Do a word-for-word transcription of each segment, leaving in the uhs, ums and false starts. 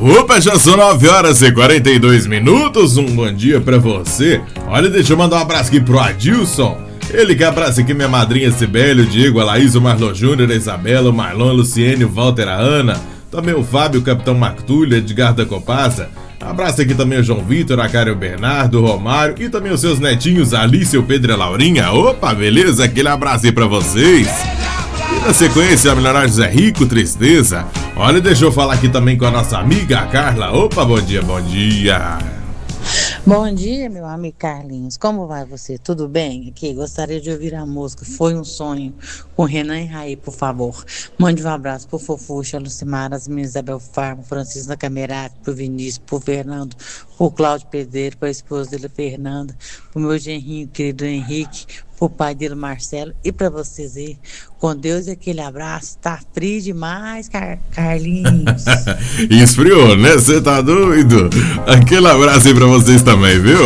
Opa, já são nove horas e quarenta e dois minutos, um bom dia pra você. Olha, deixa eu mandar um abraço aqui pro Adilson. Ele que abraça aqui minha madrinha Sibeli, o Diego, a Laís, o Marlon Júnior, a Isabela, o Marlon, a Luciene, o Walter, a Ana. Também o Fábio, o Capitão Martulha, Edgar da Copasa. Abraço aqui também o João Vitor, a Cário Bernardo, o Romário e também os seus netinhos, a Alice, o Pedro e a Laurinha. Opa, beleza? Aquele abraço aí pra vocês. E na sequência, a milionária José Rico, Tristeza. Olha, deixa eu falar aqui também com a nossa amiga a Carla. Opa, bom dia, bom dia. Bom dia, meu amigo Carlinhos. Como vai você? Tudo bem? Aqui, gostaria de ouvir a música Foi um Sonho, com Renan e Raí, por favor. Mande um abraço pro Fofuxa, Lucimara, as minhas Isabel Farmo, Francisca Camerati, pro Vinícius, pro Fernando, pro Cláudio Pedreiro, pra esposa dele, Fernanda, pro meu genrinho querido Henrique, pro pai dele, Marcelo, e pra vocês aí. Com Deus e aquele abraço. Tá frio demais, Car- Carlinhos. Esfriou, né? Você tá doido? Aquele abraço aí pra vocês também, viu?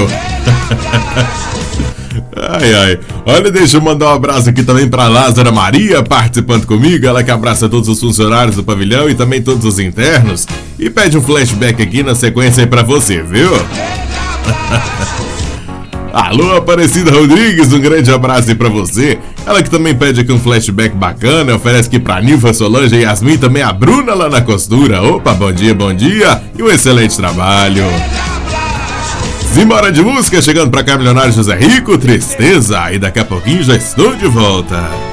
Ai, ai. Olha, deixa eu mandar um abraço aqui também pra Lázara Maria, participando comigo. Ela que abraça todos os funcionários do pavilhão e também todos os internos. E pede um flashback aqui na sequência aí pra você, viu? Alô, Aparecida Rodrigues, um grande abraço aí pra você. Ela que também pede aqui um flashback bacana, oferece aqui pra Nilva, Solange e Yasmin, também a Bruna lá na costura. Opa, bom dia, bom dia e um excelente trabalho. Simbora de música, chegando pra cá, milionário José Rico, Tristeza, e daqui a pouquinho já estou de volta.